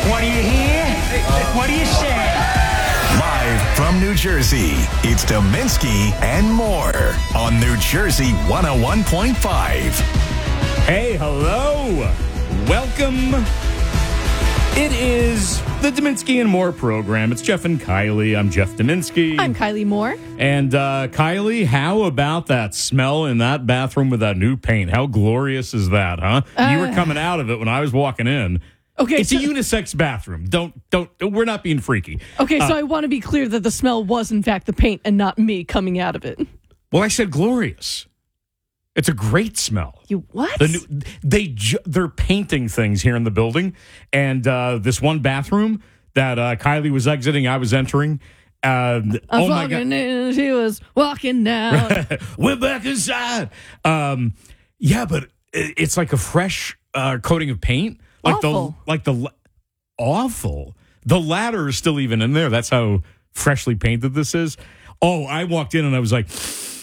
What do you hear? What do you say? Live from New Jersey, it's Dominski and more on New Jersey 101.5. Hey, hello. Welcome. It is the Dominski and More program. It's Jeff and Kylie. I'm Jeff Dominski. I'm Kylie Moore. And Kylie, how about that smell in that bathroom with that new paint? How glorious is that, huh? You were coming out of it when I was walking in. Okay, it's a unisex bathroom. Don't. We're not being freaky. Okay, so I want to be clear that the smell was in fact the paint and not me coming out of it. Well, I said glorious. It's a great smell. You what? They're painting things here in the building, and this one bathroom that Kylie was exiting, I was entering. I'm walking in, she was walking out. We're back inside. Yeah, but it's like a fresh coating of paint. Awful. Awful. The ladder is still even in there. That's how freshly painted this is. Oh, I walked in and I was like,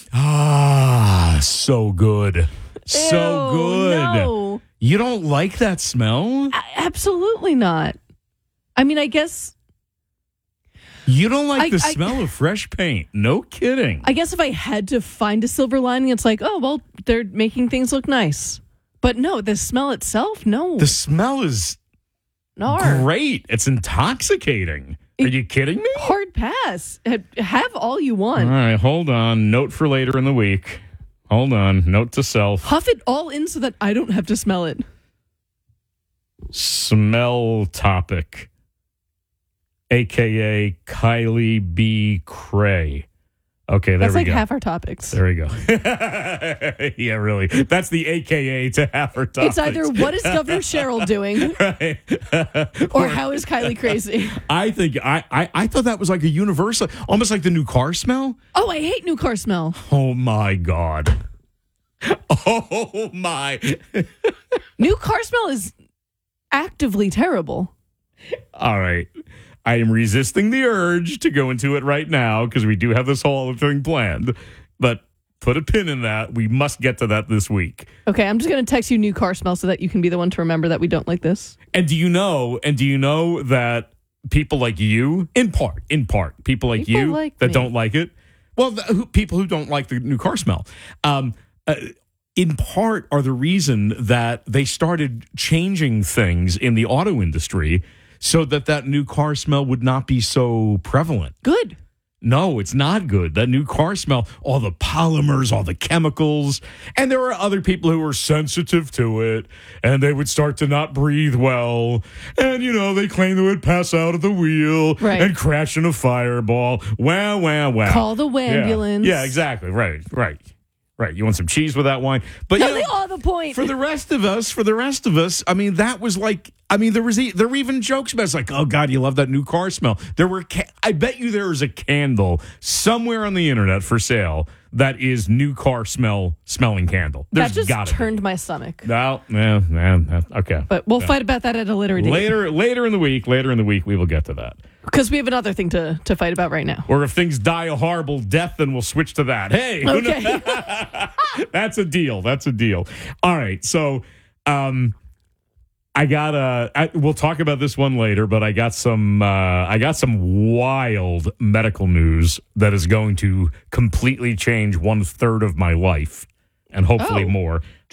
so good. So Ew, good. no. You don't like that smell? Absolutely not. I mean, I guess... You don't like the smell of fresh paint? No kidding. I guess if I had to find a silver lining, it's like, oh, well, they're making things look nice. But no, the smell itself, no. The smell is great. It's intoxicating. Are you kidding me? Hard pass. Have all you want. All right, hold on. Note for later in the week. Hold on. Note to self. Huff it all in so that I don't have to smell it. Smell topic. AKA Kylie B. Cray. Okay, there That's we like go. half our topics. There we go. Yeah, really. That's the AKA to half our topics. It's either what is Governor Cheryl doing, right. or how is Kylie crazy? I think I thought that was like a universal, almost like the new car smell. Oh, I hate new car smell. Oh my God. Oh my. New car smell is actively terrible. All right. I am resisting the urge to go into it right now because we do have this whole thing planned. But put a pin in that. We must get to that this week. Okay, I'm just going to text you new car smell so that you can be the one to remember that we don't like this. And do you know that people like you, in part, people like People you like that me. don't like it, well, people who don't like the new car smell, in part are the reason that they started changing things in the auto industry so that new car smell would not be so prevalent. Good. No, it's not good. That new car smell, all the polymers, all the chemicals. And there are other people who are sensitive to it, and they would start to not breathe well. And, they claim they would pass out at the wheel and crash in a fireball. Wow. Call the ambulance. Yeah, exactly. Right. You want some cheese with that wine? But No, they all have a point. For the rest of us, I mean, that was like, there were even jokes about it. It's like, oh God, you love that new car smell. I bet you there is a candle somewhere on the internet for sale that is new car smelling candle. That just turned my stomach. No, man, okay. But we'll fight about that at a later date. Later in the week, we will get to that. Because we have another thing to fight about right now. Or if things die a horrible death, then we'll switch to that. Hey, okay. That's a deal. All right, so we'll talk about this one later, but I got some wild medical news that is going to completely change 1/3 of my life and hopefully more.